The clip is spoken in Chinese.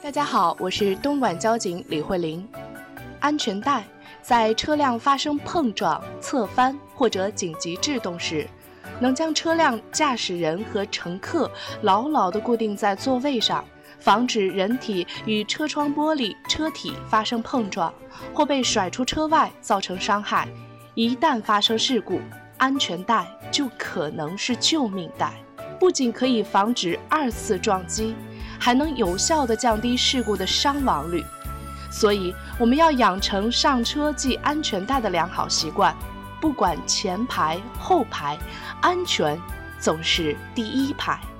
大家好，我是东莞交警李慧玲。安全带在车辆发生碰撞、侧翻或者紧急制动时，能将车辆驾驶人和乘客牢牢地固定在座位上，防止人体与车窗玻璃、车体发生碰撞或被甩出车外造成伤害。一旦发生事故，安全带就可能是救命带，不仅可以防止2次撞击，还能有效地降低事故的伤亡率。所以我们要养成上车系安全带的良好习惯，不管前排后排，安全总是第一排。